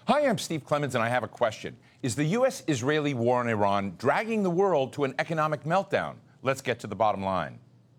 Hi, I'm Steve Clemons, and I have a question. Is the U.S.-Israeli war on Iran dragging the world to an economic meltdown? Let's get to the bottom line.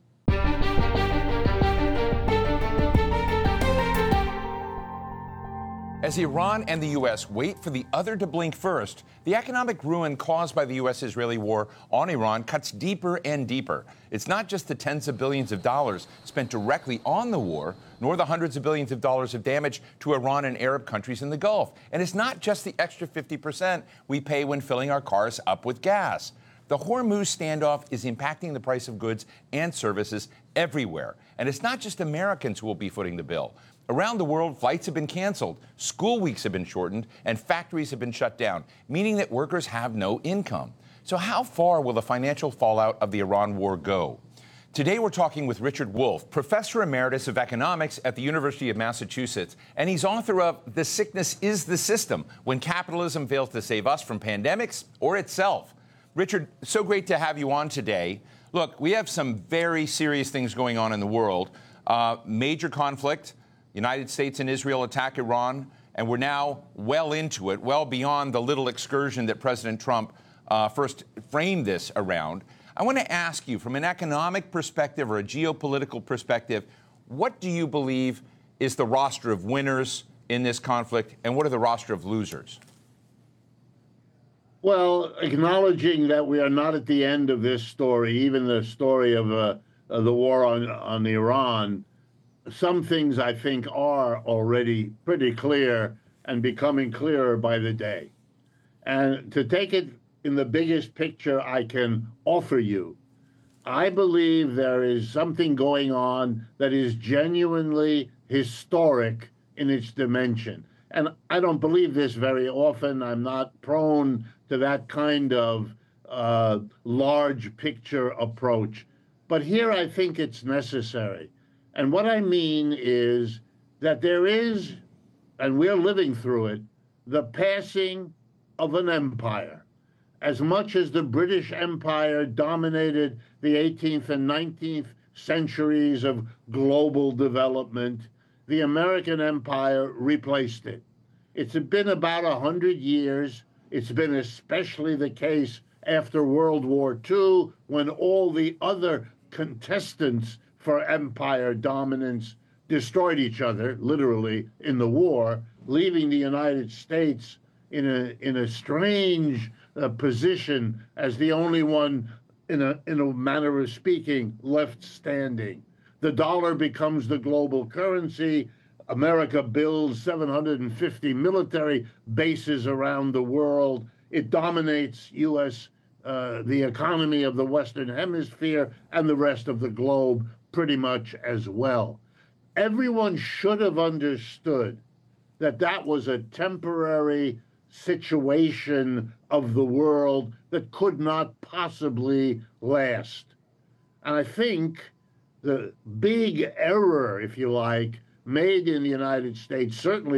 As Iran and the U.S. wait for the other to blink first, the economic ruin caused by the U.S.-Israeli war on Iran cuts deeper and deeper. It's not just the tens of billions of dollars spent directly on the war, nor the hundreds of billions of dollars of damage to Iran and Arab countries in the Gulf. And it's not just the extra 50% we pay when filling our cars up with gas. The Hormuz standoff is impacting the price of goods and services everywhere. And it's not just Americans who will be footing the bill. Around the world, flights have been canceled, school weeks have been shortened, and factories have been shut down, meaning that workers have no income. So how far will the financial fallout of the Iran war go? Today, we're talking with Richard Wolff, Professor Emeritus of Economics at the University of Massachusetts, and he's author of The Sickness is the System, When Capitalism Fails to Save Us from Pandemics or Itself. Richard, so great to have you on today. Look, we have some very serious things going on in the world. Major conflict. United States and Israel attack Iran, and we're now well into it, well beyond the little excursion that President Trump first framed this around. I want to ask you, from an economic perspective or a geopolitical perspective, what do you believe is the roster of winners in this conflict, and what are the roster of losers? Well, acknowledging that we are not at the end of this story, even the story of the war on Iran, some things I think are already pretty clear and becoming clearer by the day. And to take it in the biggest picture I can offer you, I believe there is something going on that is genuinely historic in its dimension. And I don't believe this very often. I'm not prone to that kind of large picture approach. But here I think it's necessary. And what I mean is that there is, and we're living through it, the passing of an empire. As much as the British Empire dominated the 18th and 19th centuries of global development, the American empire replaced it. It's been about 100 years. It's been especially the case after World War II, when all the other contestants for empire dominance destroyed each other, literally, in the war, leaving the United States in a strange position as the only one, in a manner of speaking, left standing. The dollar becomes the global currency. America builds 750 military bases around the world. It dominates the economy of the Western Hemisphere and the rest of the globe pretty much as well. Everyone should have understood that that was a temporary situation of the world that could not possibly last. And I think the big error, if you like, made in the United States, certainly